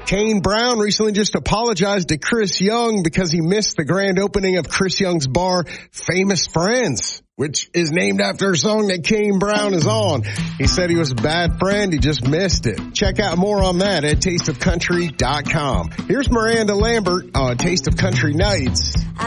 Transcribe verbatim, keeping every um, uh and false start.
Kane Brown recently just apologized to Chris Young because he missed the grand opening of Chris Young's bar, Famous Friends, which is named after a song that Kane Brown is on. He said he was a bad friend. He just missed it. Check out more on that at taste of country dot com. Here's Miranda Lambert on Taste of Country Nights.